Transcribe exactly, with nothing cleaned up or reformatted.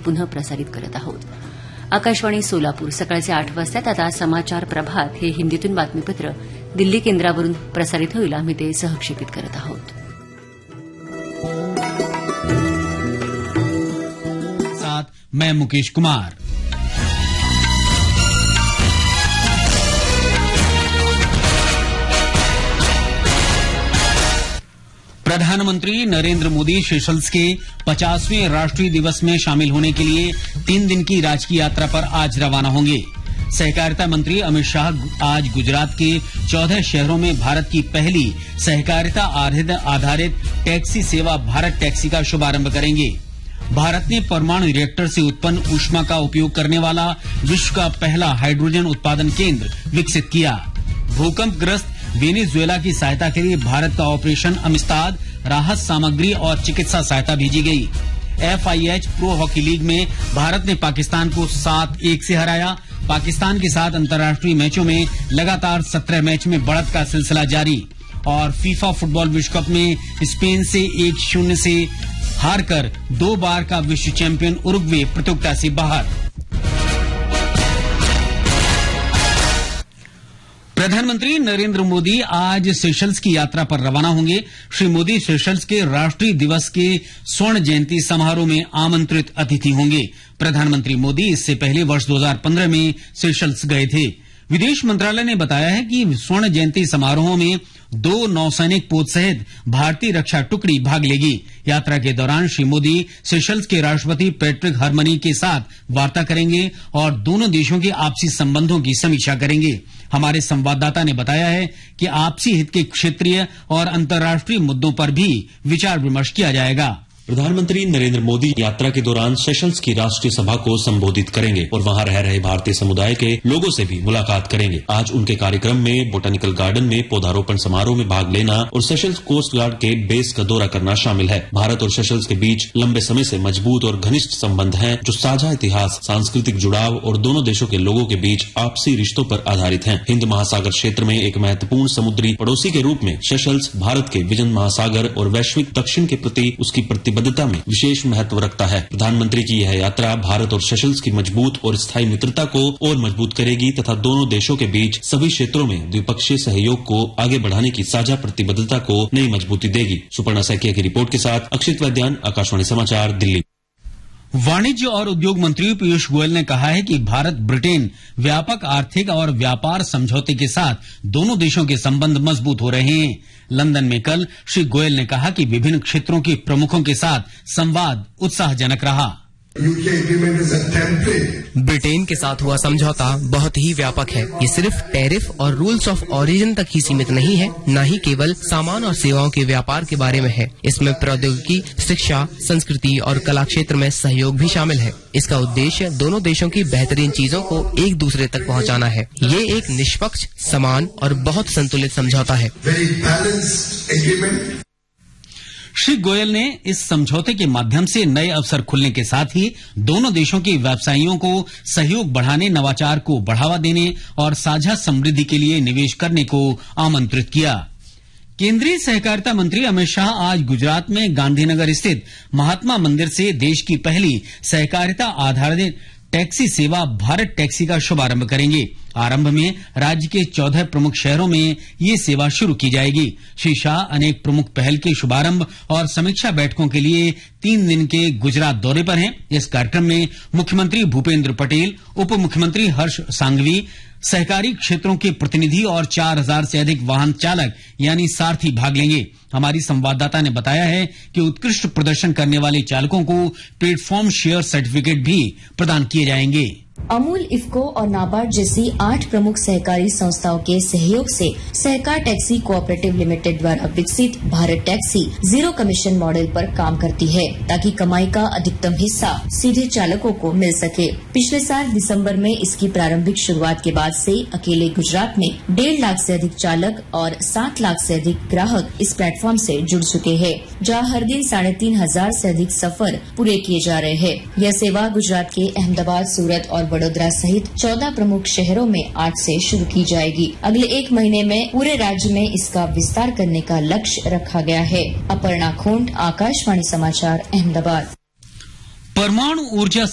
पुनः प्रसारित करत आहोत. आकाशवाणी सोलापूर सकाळचे आठ वाजता. आता समाचार प्रभात हे हिंदीतून बातमीपत्र दिल्ली केंद्रावरून प्रसारित होईल. आम्ही ते सहक्षेपित करत आहोत. साथ मैं मुकेश कुमार. प्रधानमंत्री नरेंद्र मोदी सेशल्स के पचासवें राष्ट्रीय दिवस में शामिल होने के लिए तीन दिन की राजकीय यात्रा पर आज रवाना होंगे. सहकारिता मंत्री अमित शाह आज गुजरात के चौदह शहरों में भारत की पहली सहकारिता आधारित टैक्सी सेवा भारत टैक्सी का शुभारंभ करेंगे. भारत ने परमाणु रिएक्टर से उत्पन्न ऊष्मा का उपयोग करने वाला विश्व का पहला हाइड्रोजन उत्पादन केंद्र विकसित किया. भूकंपग्रस्त वेनेजुएला की सहायता के लिए भारत का ऑपरेशन अमिस्ताद राहत सामग्री और चिकित्सा सहायता भेजी गई. एफआईएच प्रो हॉकी लीग में भारत ने पाकिस्तान को सात एक से हराया. पाकिस्तान के साथ अंतर्राष्ट्रीय मैचों में लगातार सत्रह मैच में बढ़त का सिलसिला जारी. और फीफा फुटबॉल विश्व कप में स्पेन से एक शून्य से हारकर दो बार का विश्व चैंपियन उरुग्वे प्रतियोगिता से बाहर. प्रधानमंत्री नरेंद्र मोदी आज सेशल्स की यात्रा पर रवाना होंगे. श्री मोदी सेशल्स के राष्ट्रीय दिवस के स्वर्ण जयंती समारोह में आमंत्रित अतिथि होंगे. प्रधानमंत्री मोदी इससे पहले वर्ष दो हज़ार पंद्रह में सेशल्स गए थे. विदेश मंत्रालय ने बताया है कि स्वर्ण जयंती समारोह में दो नौसैनिक पोत सहित भारतीय रक्षा टुकड़ी भाग लेगी. यात्रा के दौरान श्री मोदी सेशल्स के राष्ट्रपति पैट्रिक हरमनी के साथ वार्ता करेंगे और दोनों देशों के आपसी संबंधों की समीक्षा करेंगे. हमारे संवाददाता ने बताया है कि आपसी हित के क्षेत्रीय और अंतर्राष्ट्रीय मुद्दों पर भी विचार विमर्श किया जाएगा. प्रधानमंत्री नरेंद्र मोदी यात्रा के दौरान सेशल्स की राष्ट्रीय सभा को संबोधित करेंगे और वहां रह रहे भारतीय समुदाय के लोगों से भी मुलाकात करेंगे. आज उनके कार्यक्रम में बोटेनिकल गार्डन में पौधारोपण समारोह में भाग लेना और सेशल्स कोस्ट गार्ड के बेस का दौरा करना शामिल है. भारत और सेशल्स के बीच लंबे समय से मजबूत और घनिष्ठ संबंध हैं, जो साझा इतिहास, सांस्कृतिक जुड़ाव और दोनों देशों के लोगों के बीच आपसी रिश्तों पर आधारित हैं. हिंद महासागर क्षेत्र में एक महत्वपूर्ण समुद्री पड़ोसी के रूप में सेशल्स भारत के विजन महासागर और वैश्विक दक्षिण के प्रति उसकी प्रतिबद्धता में विशेष महत्व रखता है. प्रधानमंत्री की यह यात्रा भारत और सेशल्स की मजबूत और स्थायी मित्रता को और मजबूत करेगी तथा दोनों देशों के बीच सभी क्षेत्रों में द्विपक्षीय सहयोग को आगे बढ़ाने की साझा प्रतिबद्धता को नई मजबूती देगी. सुपर्णा सैकिया की रिपोर्ट के साथ अक्षित वैद्यान, आकाशवाणी समाचार, दिल्ली. वाणिज्य और उद्योग मंत्री पीयूष गोयल ने कहा है कि भारत ब्रिटेन व्यापक आर्थिक और व्यापार समझौते के साथ दोनों देशों के संबंध मजबूत हो रहे हैं. लंदन में कल श्री गोयल ने कहा कि विभिन्न क्षेत्रों के प्रमुखों के साथ संवाद उत्साहजनक रहा. ब्रिटेन के साथ हुआ समझौता बहुत ही व्यापक है. ये सिर्फ टैरिफ और रूल्स ऑफ ओरिजिन तक ही सीमित नहीं है, न ही केवल सामान और सेवाओं के व्यापार के बारे में है. इसमें प्रौद्योगिकी, शिक्षा, संस्कृति और कला क्षेत्र में सहयोग भी शामिल है. इसका उद्देश्य दोनों देशों की बेहतरीन चीजों को एक दूसरे तक पहुंचाना है. ये एक निष्पक्ष, समान और बहुत संतुलित समझौता है. श्री गोयल ने इस समझौते के माध्यम से नए अवसर खुलने के साथ ही दोनों देशों के व्यवसायियों को सहयोग बढ़ाने, नवाचार को बढ़ावा देने और साझा समृद्धि के लिए निवेश करने को आमंत्रित किया. केंद्रीय सहकारिता मंत्री अमित शाह आज गुजरात में गांधीनगर स्थित महात्मा मंदिर से देश की पहली सहकारिता आधारित टैक्सी सेवा भारत टैक्सी का शुभारंभ करेंगे. आरंभ में राज्य के चौदह प्रमुख शहरों में ये सेवा शुरू की जाएगी. श्री शाह अनेक प्रमुख पहल के शुभारंभ और समीक्षा बैठकों के लिए तीन दिन के गुजरात दौरे पर हैं. इस कार्यक्रम में मुख्यमंत्री भूपेंद्र पटेल, उप मुख्यमंत्री हर्ष सांघवी, सहकारी क्षेत्रों के प्रतिनिधि और चार हजार से अधिक वाहन चालक यानी सारथी भाग लेंगे. हमारी संवाददाता ने बताया है कि उत्कृष्ट प्रदर्शन करने वाले चालकों को प्लेटफॉर्म शेयर सर्टिफिकेट भी प्रदान किए जाएंगे. अमूल, इफ्को और नाबार्ड जैसी आठ प्रमुख सहकारी संस्थाओं के सहयोग से सहकार टैक्सी कोऑपरेटिव लिमिटेड द्वारा विकसित Bharat taxi zero commission model पर काम करती है, ताकि कमाई का अधिकतम हिस्सा सीधे चालकों को मिल सके. पिछले साल दिसंबर में इसकी प्रारंभिक शुरुआत के बाद से अकेले गुजरात में डेढ़ लाख से अधिक चालक और सात लाख से अधिक ग्राहक इस प्लेटफॉर्म से जुड़ चुके हैं, जहां हर दिन साढ़े तीन हजार से अधिक सफर पूरे किए जा रहे हैं. यह सेवा गुजरात के अहमदाबाद, सूरत और बड़ौदा सहित चौदह प्रमुख शहरों में आज से शुरू की जाएगी. अगले एक महीने में पूरे राज्य में इसका विस्तार करने का लक्ष्य रखा गया है. अपर्णा खोंड, आकाशवाणी समाचार, अहमदाबाद. परमाणु ऊर्जा